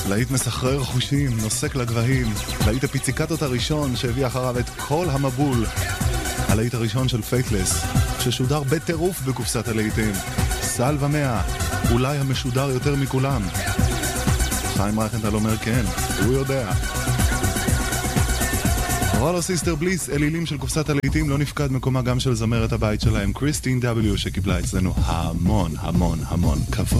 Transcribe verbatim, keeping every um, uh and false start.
להיט מסחרר חושים, נוסק לגבהים, להיט הפיציקטות הראשון שהביא אחריו את כל המבול. הלהיט הראשון של פייטלס, ששודר בטירוף בקופסת הלהיטים. סל ומאה, אולי המשודר יותר מכולם. חיים רייכנטל אומר כן, הוא יודע. רולו סיסטר בליס, אלילים של קופסת הלהיטים, לא נפקד מקומה גם של זמרת הבית שלהם, קריסטין דאבליו, שקיבלה אצלנו המון המון המון כבוד.